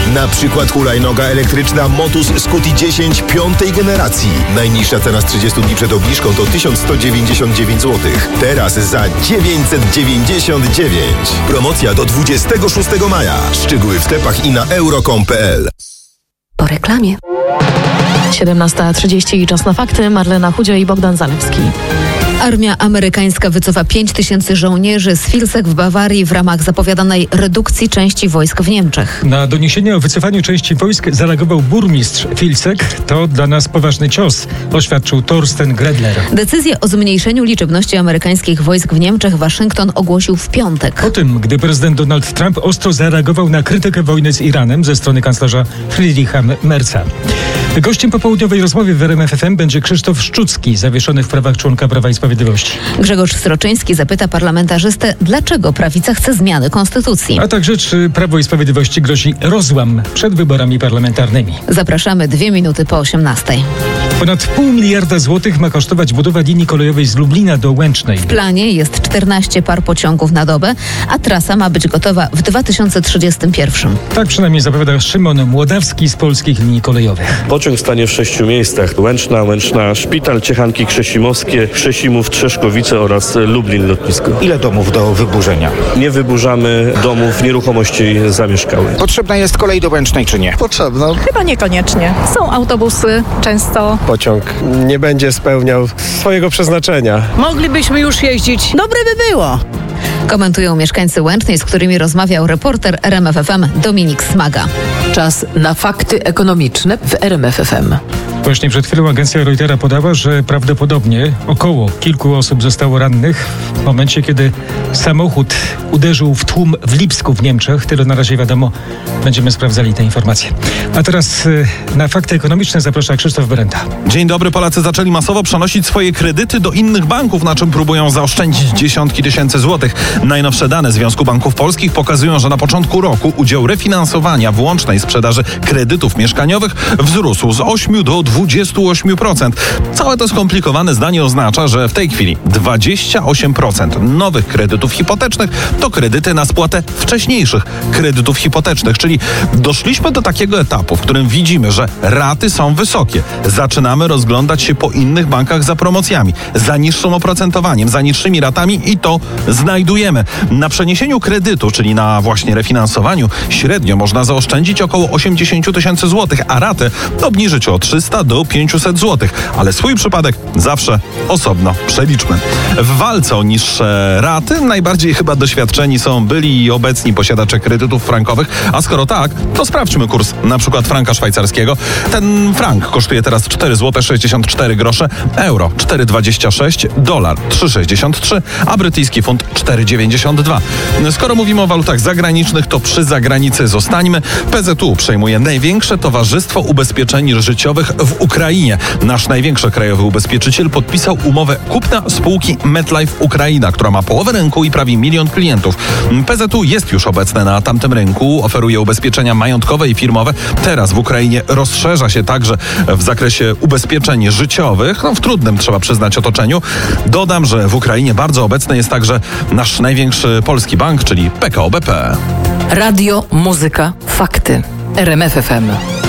Na przykład hulajnoga elektryczna Motus Scuti 10 piątej generacji. Najniższa cena z 30 dni przed obniżką to 1199 zł. Teraz za 999. Promocja do 26 maja. Szczegóły w sklepach i na euro.com.pl. Po reklamie. 17:30 i czas na fakty. Marlena Chudzio i Bogdan Zalewski. Armia amerykańska wycofa 5000 żołnierzy z Vilseck w Bawarii w ramach zapowiadanej redukcji części wojsk w Niemczech. Na doniesienie o wycofaniu części wojsk zareagował burmistrz Vilseck. To dla nas poważny cios, oświadczył Thorsten Gredler. Decyzję o zmniejszeniu liczebności amerykańskich wojsk w Niemczech Waszyngton ogłosił w piątek. Po tym, gdy prezydent Donald Trump ostro zareagował na krytykę wojny z Iranem ze strony kanclerza Friedricha Merza. Gościem popołudniowej rozmowy w RMF FM będzie Krzysztof Szczucki, zawieszony w prawach członka Prawa i Sprawiedliwości. Grzegorz Sroczyński zapyta parlamentarzystę, dlaczego prawica chce zmiany konstytucji. A także, czy Prawo i Sprawiedliwości grozi rozłam przed wyborami parlamentarnymi. Zapraszamy 2 minuty po 18:00. Ponad 0,5 miliarda złotych ma kosztować budowa linii kolejowej z Lublina do Łęcznej. W planie jest 14 par pociągów na dobę, a trasa ma być gotowa w 2031. Tak przynajmniej zapowiada Szymon Młodawski z Polskich Linii Kolejowych. Pociąg stanie w 6 miejscach. Łęczna, Szpital, Ciechanki Krzesimowskie, Krzesimów, Trzeszkowice oraz Lublin lotnisko. Ile domów do wyburzenia? Nie wyburzamy domów, nieruchomości zamieszkałych. Potrzebna jest kolej do Łęcznej czy nie? Potrzebna. Chyba niekoniecznie. Są autobusy często. Pociąg nie będzie spełniał swojego przeznaczenia. Moglibyśmy już jeździć. Dobre by było. Komentują mieszkańcy Łęcznej, z którymi rozmawiał reporter RMF FM Dominik Smaga. Czas na fakty ekonomiczne w RMF FM. Właśnie przed chwilą agencja Reutera podała, że prawdopodobnie około kilku osób zostało rannych w momencie, kiedy samochód uderzył w tłum w Lipsku w Niemczech. Tyle na razie wiadomo. Będziemy sprawdzali te informacje. A teraz na fakty ekonomiczne zaprasza Krzysztof Berenta. Dzień dobry. Polacy zaczęli masowo przenosić swoje kredyty do innych banków, na czym próbują zaoszczędzić dziesiątki tysięcy złotych. Najnowsze dane Związku Banków Polskich pokazują, że na początku roku udział refinansowania w łącznej sprzedaży kredytów mieszkaniowych wzrósł z 8 do 28%. Całe to skomplikowane zdanie oznacza, że w tej chwili 28% nowych kredytów hipotecznych to kredyty na spłatę wcześniejszych kredytów hipotecznych, czyli doszliśmy do takiego etapu, w którym widzimy, że raty są wysokie. Zaczynamy rozglądać się po innych bankach za promocjami, za niższym oprocentowaniem, za niższymi ratami i to znajdujemy. Na przeniesieniu kredytu, czyli na właśnie refinansowaniu, średnio można zaoszczędzić około 80 tysięcy złotych, a ratę obniżyć o 300 do 500 złotych. Ale swój przypadek zawsze osobno przeliczmy. W walce o niższe raty najbardziej chyba doświadczeni są byli i obecni posiadacze kredytów frankowych, a skoro tak, to sprawdźmy kurs na przykład franka szwajcarskiego. Ten frank kosztuje teraz 4 zł 64 grosze, euro 4,26, dolar 3,63, a brytyjski funt 4,92. Skoro mówimy o walutach zagranicznych, to przy zagranicy zostańmy. PZU przejmuje największe towarzystwo ubezpieczeń życiowych w Ukrainie. Nasz największy krajowy ubezpieczyciel podpisał umowę kupna spółki MetLife Ukraina, która ma połowę rynku i prawie 1 milion klientów. PZU jest już obecne na tamtym rynku, oferuje ubezpieczenia majątkowe i firmowe. Teraz w Ukrainie rozszerza się także w zakresie ubezpieczeń życiowych, w trudnym, trzeba przyznać, otoczeniu. Dodam, że w Ukrainie bardzo obecny jest także nasz największy polski bank, czyli PKO BP. Radio, muzyka, fakty. RMF FM.